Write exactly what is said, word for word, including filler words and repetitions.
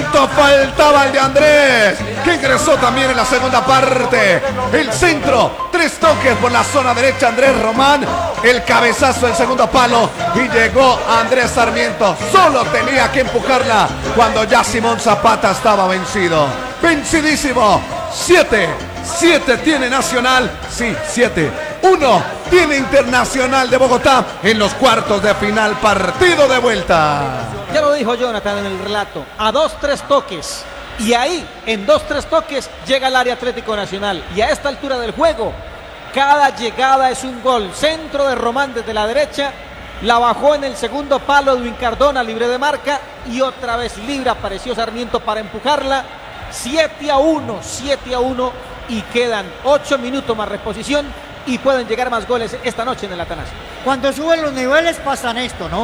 ¿Cuánto faltaba el de Andrés? Que ingresó también en la segunda parte. El centro, tres toques por la zona derecha, Andrés Román. El cabezazo del segundo palo y llegó Andrés Sarmiento. Solo tenía que empujarla cuando ya Simón Zapata estaba vencido. Vencidísimo. Siete. Siete tiene Nacional. Sí, siete. Uno tiene Internacional de Bogotá en los cuartos de final, partido de vuelta. Ya lo dijo Jonathan en el relato, a dos, tres toques. Y ahí, en dos, tres toques, llega el área Atlético Nacional. Y a esta altura del juego, cada llegada es un gol. Centro de Román desde la derecha, la bajó en el segundo palo Edwin Cardona, libre de marca. Y otra vez libre, apareció Sarmiento para empujarla. siete a uno, siete a uno. Y quedan ocho minutos más reposición. Y pueden llegar más goles esta noche en el Atanasio. Cuando suben los niveles pasan esto, ¿no?